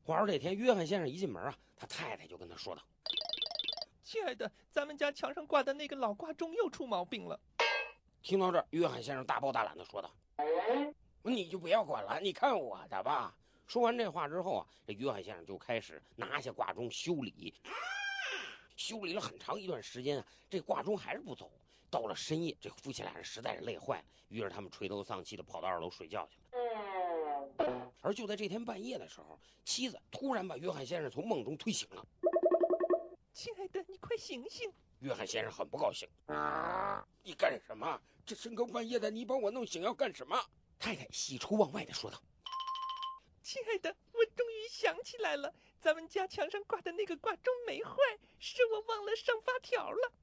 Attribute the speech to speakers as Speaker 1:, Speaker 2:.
Speaker 1: 话说这天，约翰先生一进门啊，他太太就跟他说道：“
Speaker 2: 亲爱的，咱们家墙上挂的那个老挂钟又出毛病了。”
Speaker 1: 听到这儿，约翰先生大包大揽地说道：“你就不要管了，你看我的吧。”说完这话之后啊，这约翰先生就开始拿下挂钟修理。修理了很长一段时间啊，这挂钟还是不走。到了深夜，这夫妻俩人实在是累坏了，于是他们垂头丧气的跑到2楼睡觉去了。而就在这天半夜的时候，妻子突然把约翰先生从梦中推醒了。
Speaker 2: 亲爱的，你快醒醒！
Speaker 1: 约翰先生很不高兴。你干什么？这深更半夜的，你把我弄醒要干什么？太太喜出望外的说道：“
Speaker 2: 亲爱的，我终于想起来了，咱们家墙上挂的那个挂钟没坏，是我忘了上发条了。”